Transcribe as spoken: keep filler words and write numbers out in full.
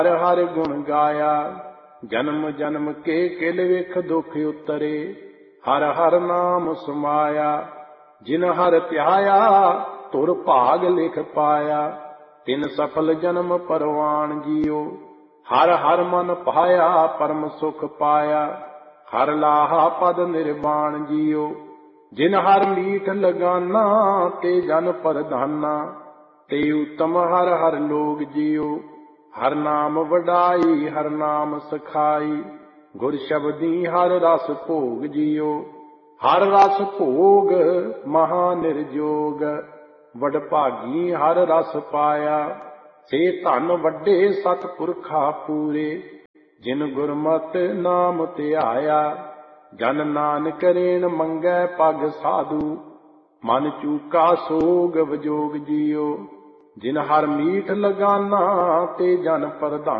हर हर गुण गाया। जन्म जन्म के किल विख दुख उतरे, हर हर नाम समाया। जिन हर ध्याया तुर भाग लिख पाया, तिन सफल जन्म परवान जियो। हर हर मन पाया परम सुख पाया, हर लाहा पद निर्वाण जियो। जिन हर मीठ लगाना ते जन परधाना, ते उत्तम हर हर लोग जियो। हर नाम वडाई हर नाम सखाई, गुर शब्दी हर रस भोग जियो। हर रस भोग महा निर्जोग, वडभागी हर रस पाया। से धन वड्डे सतपुरखा पूरे, जिन गुरमत नाम ध्याया। जन नानक रेण मंगै पग साधु, मन चूका सोग विजोग जियो। जिन हर मीठ लगाना ते जन प्रधान,